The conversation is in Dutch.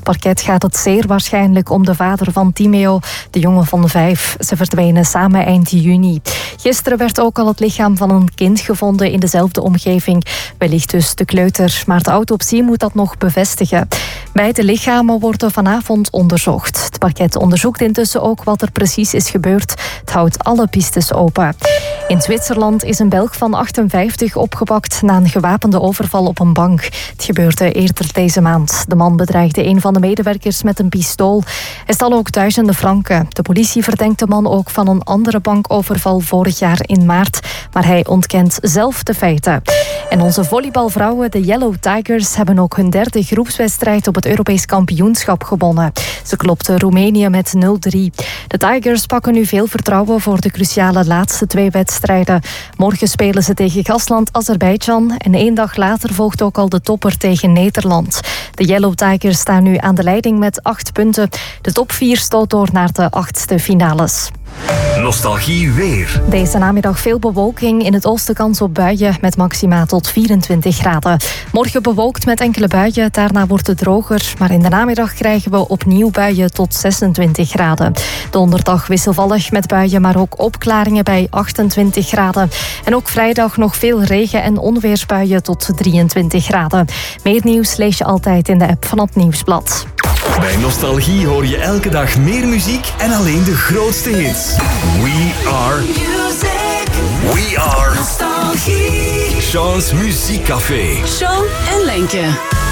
parket gaat het zeer waarschijnlijk om de vader van Timeo, de jongen van 5. Ze verdwijnen samen eind juni. Gisteren werd ook al het lichaam van een kind gevonden in dezelfde omgeving. Wellicht dus de kleuter, maar de autopsie moet dat nog bevestigen. Beide lichamen worden vanavond onderzocht. Het parket onderzoekt intussen ook wat er precies is gebeurd. Het houdt alle pistes open. In Zwitserland is een Belg van 58 opgepakt na een gewapende overval op een bank. Het gebeurde eerder deze maand. De man bedreigde een van de medewerkers met een pistool. Hij stal ook duizenden franken. De politie verdenkt de man ook van een andere bankoverval vorig jaar in maart. Maar hij ontkent zelf de feiten. En onze volleybalvrouwen, de Yellow Tigers, hebben ook hun derde groepswedstrijd op het Europees kampioenschap gewonnen. Ze klopten Roemenië met 0-3. De Tigers pakken nu veel vertrouwen voor de cruciale laatste 2 wedstrijden. Morgen spelen ze tegen gastland Azerbeidzjan en 1 dag later volgt ook al de topper tegen Nederland. De Yellow Tigers staan nu aan de leiding met 8 punten. De top 4 stoot door naar de 8e finales. Nostalgie weer. Deze namiddag veel bewolking, in het oosten kans op buien met maxima tot 24 graden. Morgen bewolkt met enkele buien, daarna wordt het droger. Maar in de namiddag krijgen we opnieuw buien tot 26 graden. Donderdag wisselvallig met buien, maar ook opklaringen bij 28 graden. En ook vrijdag nog veel regen- en onweersbuien tot 23 graden. Meer nieuws lees je altijd in de app van het Nieuwsblad. Bij Nostalgie hoor je elke dag meer muziek en alleen de grootste hits. We are music. We are Nostalgie. Sean's Muziekcafé. Sean en Lenke.